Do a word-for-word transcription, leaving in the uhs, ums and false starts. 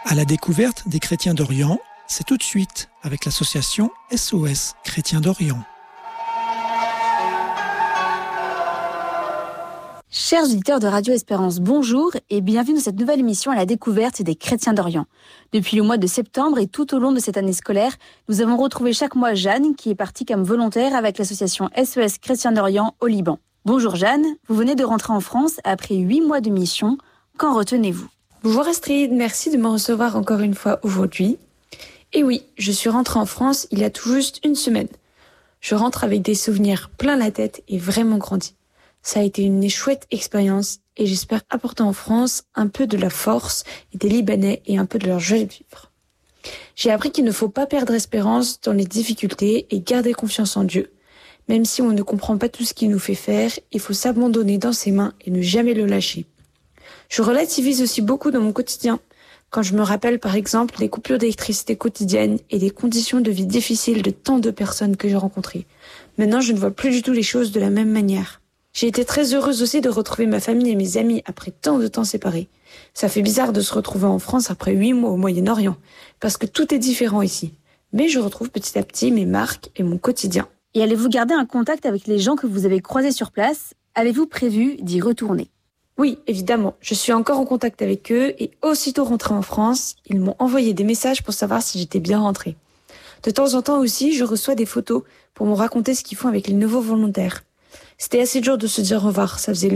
À la découverte des chrétiens d'Orient, c'est tout de suite avec l'association S O S Chrétiens d'Orient. Chers auditeurs de Radio Espérance, bonjour et bienvenue dans cette nouvelle émission à la découverte des chrétiens d'Orient. Depuis le mois de septembre et tout au long de cette année scolaire, nous avons retrouvé chaque mois Jeanne qui est partie comme volontaire avec l'association S O S Chrétiens d'Orient au Liban. Bonjour Jeanne, vous venez de rentrer en France après huit mois de mission. Qu'en retenez-vous ? Bonjour Astrid, merci de me recevoir encore une fois aujourd'hui. Et oui, je suis rentrée en France il y a tout juste une semaine. Je rentre avec des souvenirs plein la tête et vraiment grandi. Ça a été une chouette expérience et j'espère apporter en France un peu de la force et des Libanais et un peu de leur joie de vivre. J'ai appris qu'il ne faut pas perdre espérance dans les difficultés et garder confiance en Dieu. Même si on ne comprend pas tout ce qu'il nous fait faire, il faut s'abandonner dans ses mains et ne jamais le lâcher. Je relativise aussi beaucoup dans mon quotidien, quand je me rappelle par exemple des coupures d'électricité quotidiennes et des conditions de vie difficiles de tant de personnes que j'ai rencontrées. Maintenant, je ne vois plus du tout les choses de la même manière. J'ai été très heureuse aussi de retrouver ma famille et mes amis après tant de temps séparés. Ça fait bizarre de se retrouver en France après huit mois au Moyen-Orient, parce que tout est différent ici. Mais je retrouve petit à petit mes marques et mon quotidien. Et allez-vous garder un contact avec les gens que vous avez croisés sur place ? Avez-vous prévu d'y retourner ? Oui, évidemment, je suis encore en contact avec eux et aussitôt rentrée en France, ils m'ont envoyé des messages pour savoir si j'étais bien rentrée. De temps en temps aussi, je reçois des photos pour me raconter ce qu'ils font avec les nouveaux volontaires. C'était assez dur de se dire au revoir, ça faisait